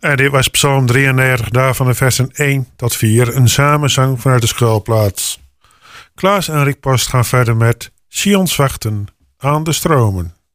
En dit was Psalm 93, daarvan de versen 1 tot 4, een samenzang vanuit de schuilplaats. Klaas en Rick Post gaan verder met Sions wachten aan de stromen.